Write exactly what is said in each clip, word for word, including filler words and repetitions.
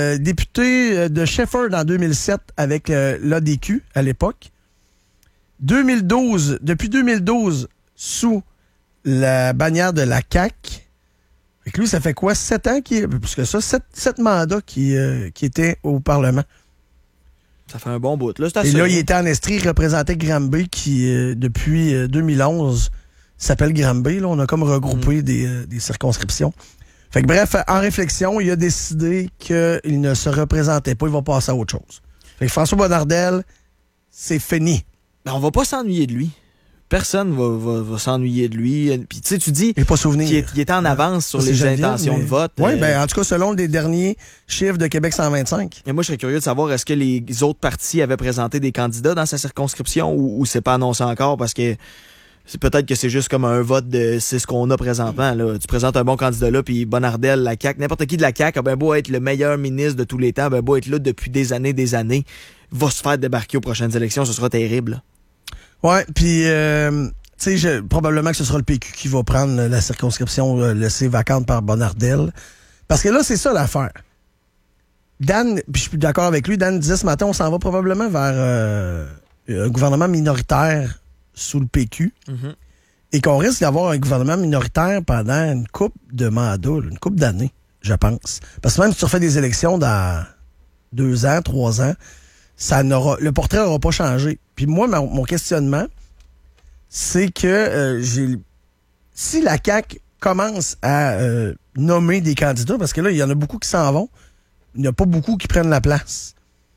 euh, député de Shefford en deux mille sept avec euh, l'A D Q à l'époque. deux mille douze, depuis deux mille douze, sous la bannière de la C A Q. Fait que lui, ça fait quoi? Sept ans qu'il... Plus que ça, sept, sept mandats qui, euh, qui étaient au Parlement. Ça fait un bon bout. Là, c'est assez Et là, bien. il était en Estrie, il représentait Granby qui, euh, depuis euh, deux mille onze, s'appelle Granby. Là, on a comme regroupé mmh. des, euh, des circonscriptions. Fait que bref, en réflexion, il a décidé qu'il ne se représentait pas, il va passer à autre chose. Fait que François Bonnardel, c'est fini. Ben, on va pas s'ennuyer de lui. Personne va, va, va s'ennuyer de lui. Puis tu sais, tu dis qu'il est, qu'il était en avance sur les Geneviève, intentions mais... de vote. Oui, euh... ben en tout cas, selon les derniers chiffres de Québec cent vingt-cinq. Et moi, je serais curieux de savoir, est-ce que les autres partis avaient présenté des candidats dans sa circonscription ou, ou c'est pas annoncé encore parce que c'est peut-être que c'est juste comme un vote de c'est ce qu'on a présentement. Là. Tu présentes un bon candidat là, puis Bonnardel, la C A Q, n'importe qui de la C A Q a ben beau être le meilleur ministre de tous les temps, ben beau être là depuis des années, des années, va se faire débarquer aux prochaines élections, ce sera terrible. Ouais, puis euh, tu sais, probablement que ce sera le P Q qui va prendre la circonscription euh, laissée vacante par Bonnardel. Parce que là, c'est ça l'affaire. Dan, puis je suis d'accord avec lui, Dan disait ce matin, on s'en va probablement vers euh, un gouvernement minoritaire sous le P Q. Mm-hmm. Et qu'on risque d'avoir un gouvernement minoritaire pendant une couple de mandats, une couple d'années, je pense. Parce que même si tu refais des élections dans deux ans, trois ans, ça n'aura, le portrait n'aura pas changé. Puis moi, mon, mon questionnement, c'est que euh, j'ai, si la C A Q commence à euh, nommer des candidats, parce que là, il y en a beaucoup qui s'en vont, il n'y en a pas beaucoup qui prennent la place.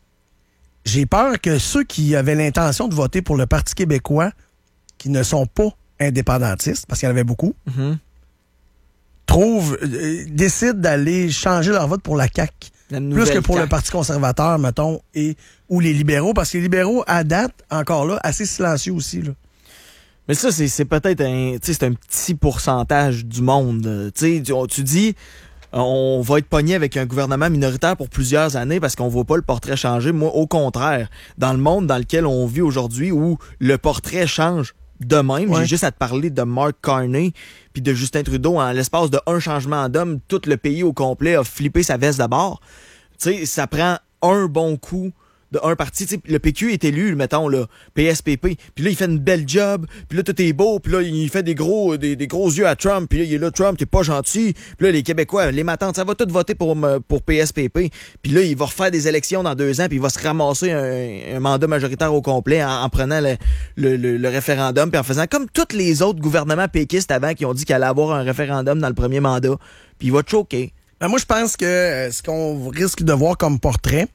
J'ai peur que ceux qui avaient l'intention de voter pour le Parti québécois, qui ne sont pas indépendantistes, parce qu'il y en avait beaucoup, mm-hmm. trouvent, euh, décident d'aller changer leur vote pour la C A Q. Plus que pour C A Q. Le Parti conservateur, mettons, et ou les libéraux, parce que les libéraux, à date, encore là, assez silencieux aussi. Là. Mais ça, c'est, c'est peut-être un, c'est un petit pourcentage du monde. Tu, tu dis, on va être pogné avec un gouvernement minoritaire pour plusieurs années parce qu'on ne voit pas le portrait changer. Moi, au contraire, dans le monde dans lequel on vit aujourd'hui, où le portrait change de même, ouais. J'ai juste à te parler de Mark Carney puis de Justin Trudeau. En l'espace de un changement d'homme, tout le pays au complet a flippé sa veste de bord. Tu sais, ça prend un bon coup de un parti. T'sais, le P Q est élu, mettons, là, P S P P. Puis là, il fait une belle job. Puis là, tout est beau. Puis là, il fait des gros des, des gros yeux à Trump. Puis là, il est là, Trump, t'es pas gentil. Puis là, les Québécois, les matantes, ça va tout voter pour, pour P S P P. Puis là, il va refaire des élections dans deux ans. Puis il va se ramasser un, un mandat majoritaire au complet en, en prenant le, le, le, le référendum. Puis en faisant comme tous les autres gouvernements péquistes avant qui ont dit qu'il allait avoir un référendum dans le premier mandat. Puis il va te choquer. Ben moi, je pense que euh, ce qu'on risque de voir comme portrait,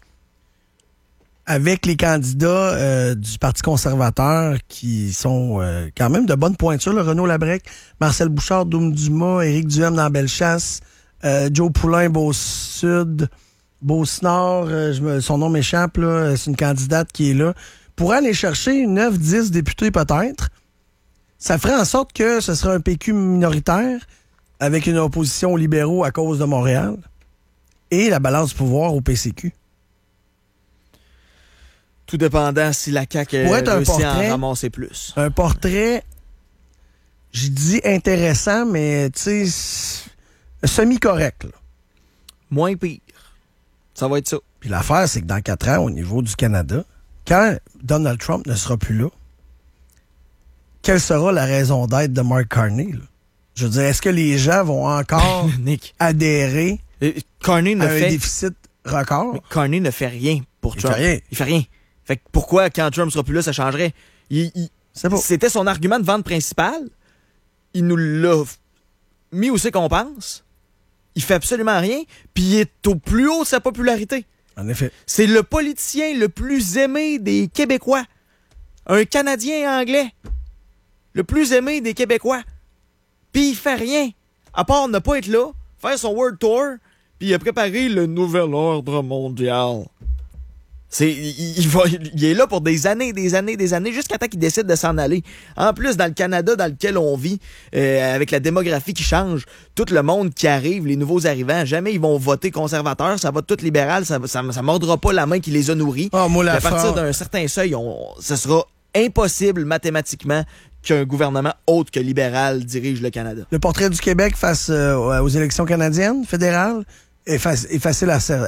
avec les candidats euh, du Parti conservateur qui sont euh, quand même de bonne pointure, le Renaud Labrec, Marcel Bouchard, Doum Dumas, Éric Duhem dans Bellechasse, euh, Joe Poulain, Beau-Sud, Beauce-Nord, euh, je me, son nom m'échappe, là, c'est une candidate qui est là, pour aller chercher neuf dix députés peut-être. Ça ferait en sorte que ce serait un P Q minoritaire avec une opposition aux libéraux à cause de Montréal et la balance du pouvoir au P C Q. Tout dépendant si la C A Q réussit à en ramasser plus. Un portrait, j'ai dit intéressant, mais tu sais, semi-correct. Là. Moins pire. Ça va être ça. Puis l'affaire, c'est que dans quatre ans, au niveau du Canada, quand Donald Trump ne sera plus là, quelle sera la raison d'être de Mark Carney? Là? Je veux dire, est-ce que les gens vont encore Nick. adhérer Carney ne à fait... un déficit record? Mais Carney ne fait rien pour il Trump. Fait rien. Il fait rien. Fait que pourquoi, quand Trump sera plus là, ça changerait? Il, il, C'est beau. C'était son argument de vente principal. Il nous l'a mis où c'est qu'on pense. Il fait absolument rien. Puis il est au plus haut de sa popularité. En effet. C'est le politicien le plus aimé des Québécois. Un Canadien anglais. Le plus aimé des Québécois. Puis il fait rien. À part ne pas être là, faire son World Tour, puis il a préparé le nouvel ordre mondial. C'est, il, il, va, il est là pour des années, des années, des années, jusqu'à temps qu'il décide de s'en aller. En plus, dans le Canada dans lequel on vit, euh, avec la démographie qui change, tout le monde qui arrive, les nouveaux arrivants, jamais ils vont voter conservateur, ça va tout libéral, ça, ça, ça mordra pas la main qui les a nourris. Oh, moi, la à partir fin... d'un certain seuil, on, ce sera impossible mathématiquement qu'un gouvernement autre que libéral dirige le Canada. Le portrait du Québec face euh, aux élections canadiennes, fédérales, est, fa- est facile à,